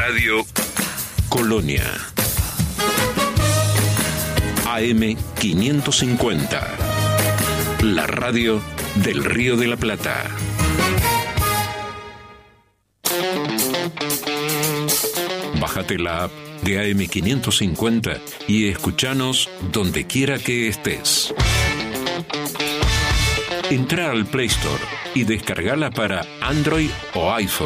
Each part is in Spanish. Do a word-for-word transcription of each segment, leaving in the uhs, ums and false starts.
Radio Colonia. A M quinientos cincuenta. La radio del Río de la Plata. Bájate la app de A M quinientos cincuenta y escuchanos donde quiera que estés. Entra al Play Store y descargala para Android o iPhone.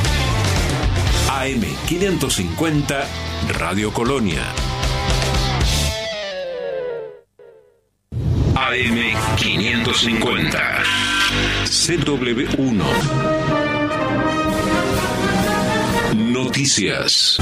A M quinientos cincuenta Radio Colonia. A M quinientos cincuenta C W uno. Noticias.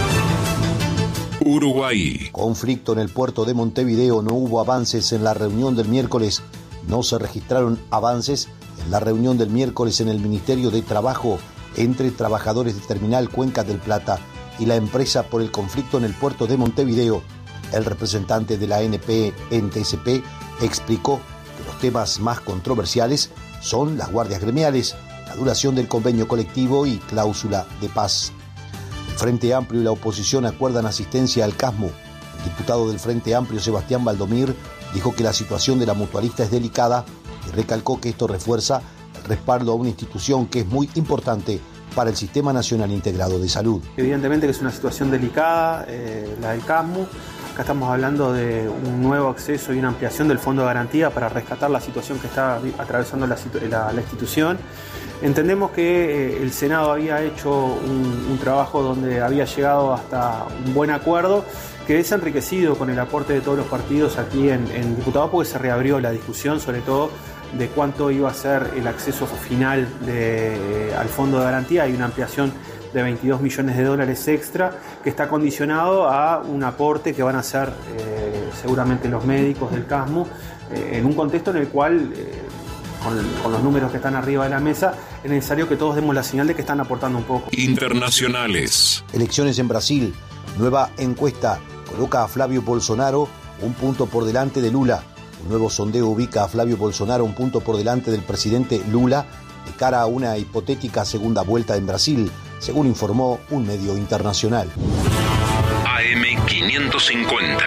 Uruguay. Conflicto en el puerto de Montevideo. No hubo avances en la reunión del miércoles. No se registraron avances en la reunión del miércoles en el Ministerio de Trabajo entre trabajadores de Terminal Cuenca del Plata y la empresa por el conflicto en el puerto de Montevideo. El representante de la A N P en T S P explicó que los temas más controversiales son las guardias gremiales, la duración del convenio colectivo y cláusula de paz. El Frente Amplio y la oposición acuerdan asistencia al CASMU. El diputado del Frente Amplio, Sebastián Valdomir, dijo que la situación de la mutualista es delicada y recalcó que esto refuerza el respaldo a una institución que es muy importante para el Sistema Nacional Integrado de Salud. Evidentemente que es una situación delicada, eh, la del CASMU. Acá estamos hablando de un nuevo acceso y una ampliación del Fondo de Garantía para rescatar la situación que está atravesando la, la, la institución. Entendemos que eh, el Senado había hecho un, un trabajo donde había llegado hasta un buen acuerdo, que es enriquecido con el aporte de todos los partidos aquí en, en diputados, porque se reabrió la discusión, sobre todo de cuánto iba a ser el acceso final de, eh, al Fondo de Garantía. Hay una ampliación de veintidós millones de dólares extra que está condicionado a un aporte que van a hacer eh, seguramente los médicos del CASMU eh, en un contexto en el cual, eh, con, con los números que están arriba de la mesa, es necesario que todos demos la señal de que están aportando un poco. Internacionales. Elecciones en Brasil. Nueva encuesta coloca a Flavio Bolsonaro un punto por delante de Lula. Un nuevo sondeo ubica a Flavio Bolsonaro un punto por delante del presidente Lula de cara a una hipotética segunda vuelta en Brasil, según informó un medio internacional. A M quinientos cincuenta.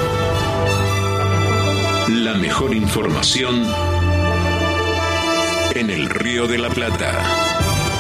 La mejor información en el Río de la Plata.